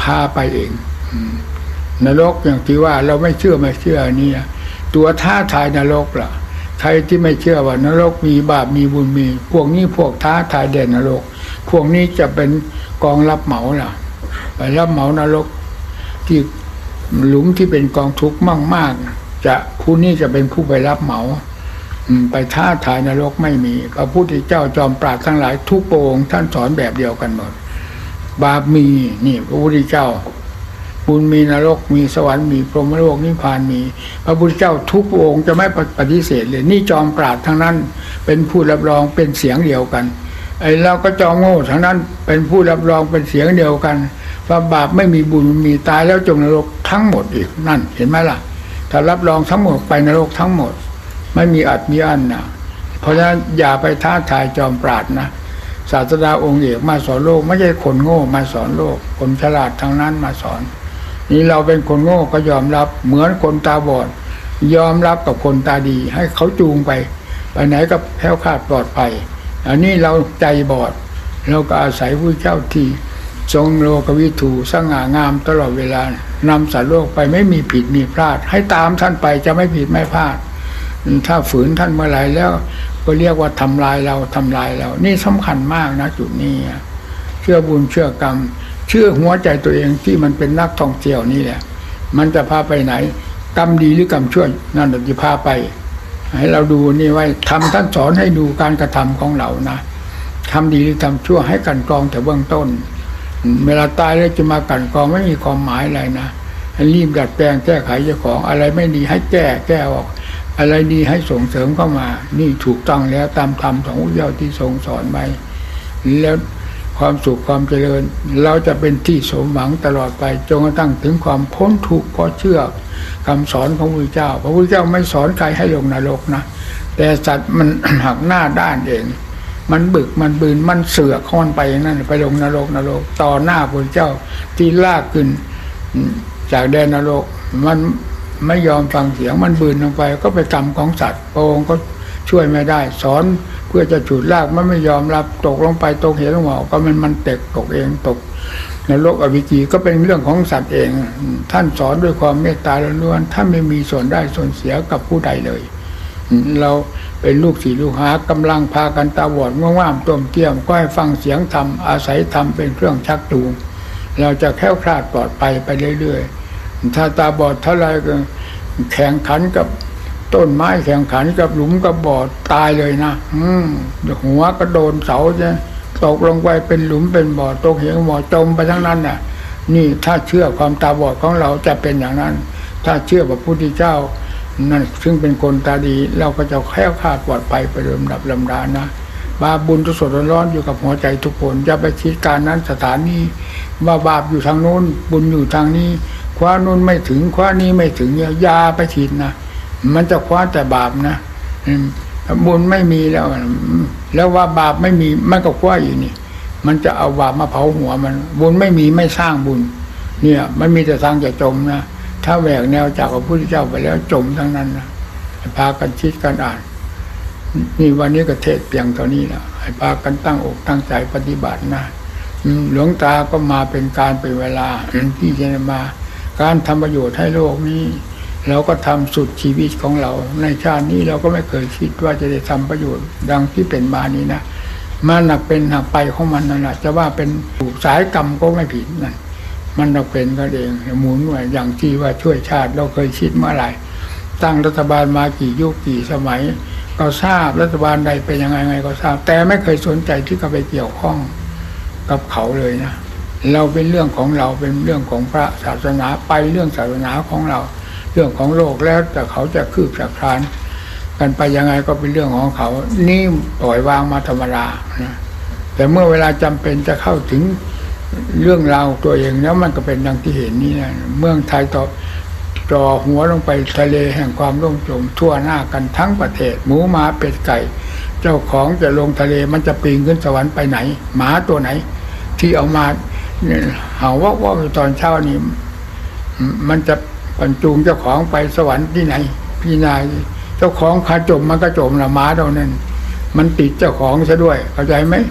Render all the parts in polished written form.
าไปเองนรกอย่างที่ว่าเราไม่เชื่อนี่นะตัวท้าทายนรกล่ะใครที่ไม่เชื่อว่านรกมีบาปมีบุญมีพวกนี้พวกท้าทายแดนนรกพวกนี้จะเป็นกองรับเหมาล่ะไปรับเหมานรกที่หลุมที่เป็นกองทุกข์มากๆจะผู้นี้จะเป็นผู้ไปรับเหมาไปท้าทายนรกไม่มีพระพุทธเจ้าจอมปราชญ์ทั้งหลายทุกพระองค์ท่านสอนแบบเดียวกันหมดบาปมีนี่พระพุทธเจ้าบุญมีนรกมีสวรรค์มีพรหมโลกนิพพานมีพระพุทธเจ้าทุกพระองค์จะไม่ปฏิเสธเลยนี่จอมปราชญ์ทั้งนั้นเป็นผู้รับรองเป็นเสียงเดียวกันไอ้เราก็จอมโง่ทั้งนั้นเป็นผู้รับรองเป็นเสียงเดียวกันว่าบาปไม่มีบุญมีตายแล้วจมนรกทั้งหมดอีกนั่นเห็นไหมล่ะถ้ารับรองทั้งหมดไปนรกทั้งหมดไม่มีอัดมีอั้นนะเพราะฉะนั้นอย่าไปท้าทายจอมปราชญ์นะศาสดาองค์เอกมาสอนโลกไม่ใช่คนโง่มาสอนโลกคนฉลาดทั้งนั้นมาสอนนี่เราเป็นคนโง่ก็ยอมรับเหมือนคนตาบอดยอมรับกับคนตาดีให้เขาจูงไปไหนก็แคล้วคลาดปลอดภัยอันนี้เราใจบอดเราก็อาศัยผู้เจ้าที่ทรงโลกวิถูสง่างามตลอดเวลานำสัตว์โลกไปไม่มีผิดมีพลาดให้ตามท่านไปจะไม่ผิดไม่พลาดถ้าฝืนท่านเมื่อไหร่แล้วก็เรียกว่าทำลายเรานี่สำคัญมากนะจุดนี้เชื่อบุญเชื่อกรรมเชื่อหัวใจตัวเองที่มันเป็นนักท่องเที่ยวนี่แหละมันจะพาไปไหนกรรมดีหรือกรรมชั่วนั่นจะพาไปให้เราดูนี่ไว้ทำท่านสอนให้ดูการกระทำของเรานะทำดีหรือทำชั่วให้กันกรองแต่เบื้องต้นเวลาตายแล้วจะมากันกรองไม่มีความหมายอะไรนะให้รีบดัดแปลงแก้ไขเจ้าของอะไรไม่ดีให้แก้ออกอะไรดีให้ส่งเสริมเข้ามานี่ถูกต้องแล้วตามธรรมของพระเจ้าที่ทรงสอนไว้แล้วความสุขความเจริญเราจะเป็นที่สมหวังตลอดไปจนกระทั่งถึงความพ้นทุกข์เพราะเชื่อคำสอนของพระพุทธเจ้าพระพุทธเจ้าไม่สอนใครให้ลงนรกนะแต่สัตว์มัน หักหน้าด้านเองมันบึกมันบืนมันเสือกค้อนไปอย่างนั้นไปลงนรกต่อหน้าพระพุทธเจ้าที่ลากขึ้นจากแดนนรกมันไม่ยอมฟังเสียงมันบืนลงไปก็ไปกรรมของสัตว์พระองค์ก็ช่วยไม่ได้สอนเพื่อจะฉุดลากมันไม่ยอมรับตกลงไปตกเหวลงหม้อก็มันตกเองตกนรกอวิจีก็เป็นเรื่องของสัตว์เองท่านสอนด้วยความเมตตาล้วนๆท่านไม่มีส่วนได้ส่วนเสียกับผู้ใดเลยเราเป็นลูกศิษย์ลูกหากำลังพากันตาบอดง่วงๆต้มเตี้ยมก็ให้ฟังเสียงธรรมอาศัยธรรมเป็นเครื่องชักจูงเราจะแคล้วคลาดปลอดภัยไปเรื่อยๆถ้าตาบอดเท่าไรก็แข่งขันกับต้นไม้แข่งขันกับหลุมกับบ่อตายเลยนะหัวก็โดนเสาจะตกลงไปเป็นหลุมเป็นบ่อตกเหวบ่อจมไปทั้งนั้นน่ะนี่ถ้าเชื่อความตาบอดของเราจะเป็นอย่างนั้นถ้าเชื่อพระพุทธเจ้านั่นซึ่งเป็นคนตาดีเราก็จะแคล้วคลาดปลอดภัยไปโดยลำดับลำดานะบาปบุญทุกสดร้อนอยู่กับหัวใจทุกคนจะไปคิดการนั้นสถานนี้ว่าบาปอยู่ทางโน้นบุญอยู่ทางนี้คว้าโน้นไม่ถึงคว้านี้ไม่ถึงอย่าไปคิดนะมันจะคว้าแต่บาปนะบุญไม่มีแล้วว่าบาปไม่มีมันก็คว้าอยู่นี่มันจะเอาบาปมาเผาหัวมันบุญไม่มีไม่สร้างบุญเนี่ยมันมีแต่ทางจะจมนะถ้าแหวกแนวจากพระพุทธเจ้าไปแล้วจมทั้งนั้นนะให้พากันคิดกันอ่านนี่วันนี้ก็เทศเพียงเท่านี้นะให้พากันตั้งอกตั้งใจปฏิบัตินะหลวงตาก็มาเป็นการเป็นเวลาที่จะมาการทำประโยชน์ให้โลกนี้เราก็ทำสุดชีวิตของเราในชาตินี้เราก็ไม่เคยคิดว่าจะได้ทำประโยชน์ดังที่เป็นมานี้นะมันหนักเป็นหนักไปของมันนั่นแหละจะว่าเป็นสายกรรมก็ไม่ผิดนั่นมันเราเป็นก็เองหมุนไว้อย่างที่ว่าช่วยชาติเราเคยคิดเมื่อไหร่ตั้งรัฐบาลมากี่ยุคกี่สมัยก็ทราบรัฐบาลใดเป็นยังไงก็ทราบแต่ไม่เคยสนใจที่จะไปเกี่ยวข้องกับเขาเลยนะเราเป็นเรื่องของเราเป็นเรื่องของพระศาสนาไปเรื่องศาสนาของเราเรื่องของโลกแล้วแต่เขาจะคืบจะคลานกันไปยังไงก็เป็นเรื่องของเขานี่ปล่อยวางมาธรรมดานะแต่เมื่อเวลาจำเป็นจะเข้าถึงเรื่องราวตัวเองแล้วมันก็เป็นดังที่เห็นนี่นะเมืองไทยจ่อหัวลงไปทะเลแห่งความร่มจมทั่วหน้ากันทั้งประเทศหมูหมาเป็ดไก่เจ้าของจะลงทะเลมันจะปีนขึ้นสวรรค์ไปไหนหมาตัวไหนที่เอามาเห่าว่าตอนเช้านี้มันจะบรรจุเจ้าของไปสวรรค์ที่ไหนพี่นายเจ้าของพาจมมันก็จมละหมาตัวนั้นมันติดเจ้าของซะด้วยเข้าใจไหมค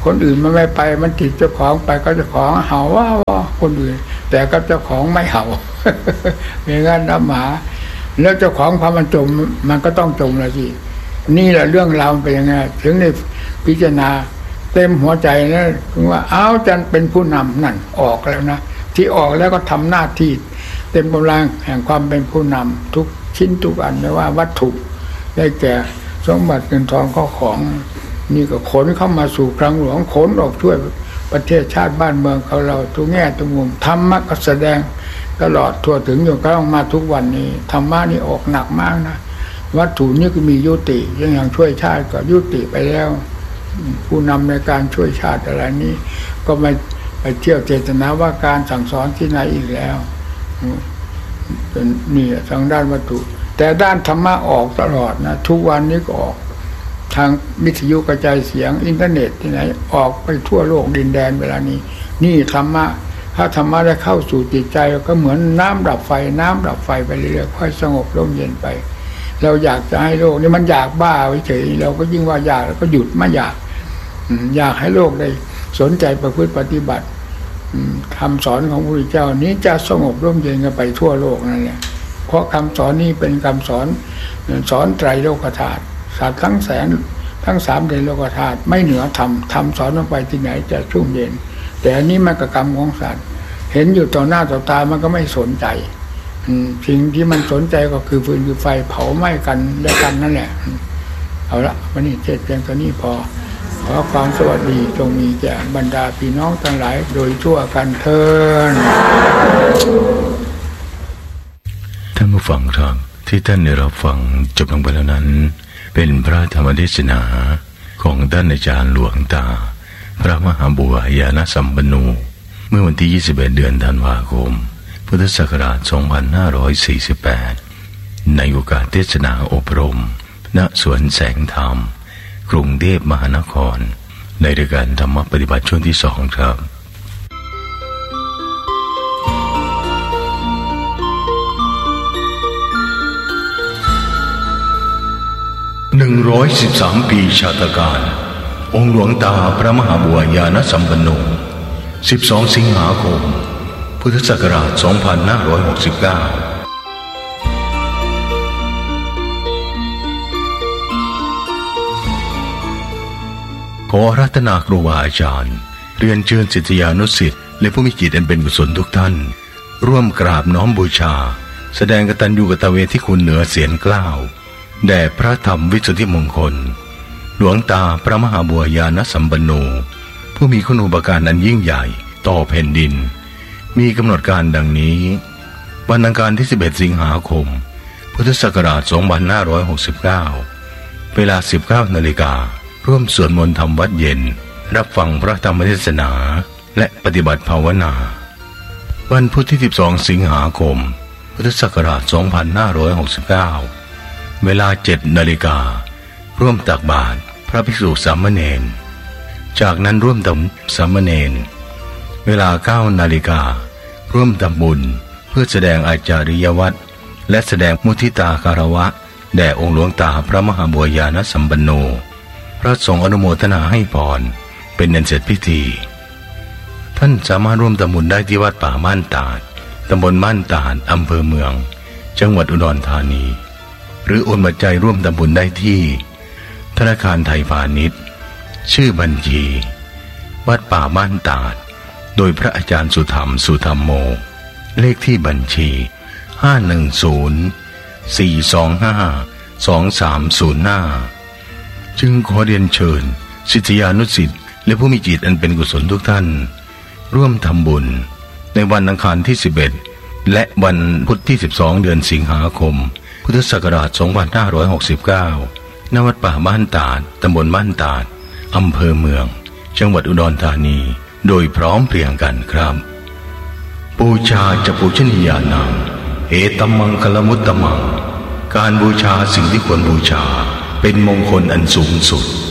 คนอื่นมันไม่ไปมันติดเจ้าของไปก็เจ้าของเห่าว่าคนอื่นแต่กับเจ้าของไม่เห่า มีงั้นน้ำหมาแล้วเจ้าของพอมันจมมันก็ต้องจมละสินี่แหละเรื่องราวเป็นยังไงถึงในพิจารณาเต็มหัวใจนะคือว่าเอาจันเป็นผู้นำนั่นออกแล้วนะที่ออกแล้วก็ทำหน้าที่เต็มกำลังแห่งความเป็นผู้นำทุกชิ้นทุกอันไม่ว่าวัตถุได้แก่สมบัติเงินทองข้าวของนี่ก็ขนเข้ามาสู่คลังหลวงขนออกช่วยประเทศชาติบ้านเมืองของเราทุกแง่ทุกมุมธรรมะก็แสดงตลอดทั่วถึงอยู่ก็ต้องมาทุกวันนี้ธรรมะนี่ออกหนักมากนะวัตถุนี่ก็มียุติอย่างช่วยชาติก็ยุติไปแล้วผู้นำในการช่วยชาติอะไรนี้ก็ไม่ไปเที่ยวเจตนาว่าการสั่งสอนที่ไหนอีกแล้วเป็นนี่ทางด้านวัตถุแต่ด้านธรรมะออกตลอดนะทุกวันนี้ก็ออกทางวิทยุกระจายเสียงอินเทอร์เน็ตที่ไหนออกไปทั่วโลกดินแดนเวลานี้นี่ธรรมะถ้าธรรมะได้เข้าสู่จิตใจก็เหมือนน้ำดับไฟไปเรื่อยๆค่อยสงบร่มเย็นไปเราอยากจะให้โลกนี่มันอยากบ้าเฉยเราก็ยิ่งว่าอยากแล้วก็หยุดไม่อยากให้โลกได้สนใจประพฤติปฏิบัติคำสอนของพระพุทธเจ้านี้จะสงบร่มเย็นกันไปทั่วโลกนั่นแหละเพราะคำสอนนี้เป็นคำสอนไตรโลกธาตุศาสตร์ทั้งแสนทั้ง3 เดือนโลกธาตุไม่เหนือธรรมสอนลงไปที่ไหนจะชุ่มเย็นแต่อันนี้มันกกรรมของสัตว์เห็นอยู่ต่อหน้าต่อตามันก็ไม่สนใจสิ่งที่มันสนใจก็คือฟืนคือไฟเผาไหม้กันและกันนั่นแหละเอาละวันนี้เทศเพียงเท่านี้พอขอความสวัสดีจงมีแก่บรรดาพี่น้องทั้งหลายโดยทั่วกันเถิดท่านผู้ฟังครับที่ท่านได้รับฟังจบลงไปแล้วนั้นเป็นพระธรรมเทศนาของท่านอาจารย์หลวงตาพระมหาบัวยานสัมปันโนเมื่อวันที่21 เดือนธันวาคมพุทธศักราช 2548 ในโอกาสเทศนาอบรมณสวนแสงธรรมกรุงเทพมหานครในรายการธรรมปฏิบัติช่วงที่2ครับ113 ปีชาตการองค์หลวงตาพระมหาบัวยานสัมปันโน12 สิงหาคมพุทธศักราช 2569ขออาราธนาครูบาอาจารย์เรียนเชิญศิษยานุศิษย์และผู้มีจิตอันเป็นกุศลทุกท่านร่วมกราบน้อมบูชาแสดงกตัญญูกตเวทีคุณเหนือเสียงกล้าวแด่พระธรรมวิสุทธิมงคลหลวงตาพระมหาบัวยานสัมปันโนผู้มีคุณูปการอันยิ่งใหญ่ต่อแผ่นดินมีกำหนดการดังนี้วันอังคารที่11 สิงหาคมพุทธศักราช 2569 เวลา 19 นาฬิการ่วมสวดมนต์ธรรมวัดเย็นรับฟังพระธรรมเทศนาและปฏิบัติภาวนาวันพุธที่12 สิงหาคมพุทธศักราช 2569 เวลา 7 นาฬิการ่วมตักบาตรพระภิกษุสามเณรจากนั้นร่วมทำสามเณรเวลา 9 นาฬิการ่วมทำบุญเพื่อแสดงอาจาริยวัตรและแสดงมุทิตาคารวะแด่องค์หลวงตาพระมหาบัวยานสัมปันโนพระสงฆ์อนุโมทนาให้พรเป็นอันเสร็จพิธีท่านสามารถร่วมทำบุญได้ที่วัดป่าม่านตาดตำบลม่านตาดอำเภอเมืองจังหวัดอุดรธานีหรือโอนปัจจัยร่วมทำบุญได้ที่ธนาคารไทยพาณิชย์ชื่อบัญชีวัดป่าม่านตาดโดยพระอาจารย์สุธรรมสุธรรมโมเลขที่บัญชี 510-425-2305 จึงขอเรียนเชิญศิษยานุศิษย์และผู้มีจิตอันเป็นกุศลทุกท่านร่วมทำบุญในวันอังคารที่11และวันพุธที่12 เดือนสิงหาคมพุทธศักราช 2569 ณ วัดป่าบ้านตาดตำบลบ้านตาดอำเภอเมืองจังหวัดอุดรธานีโดยพร้อมเพรียงกันครับบูชาจะปูชนียานังเอตัมมังคลมุตตมังการบูชาสิ่งที่ควรบูชาเป็นมงคลอันสูงสุด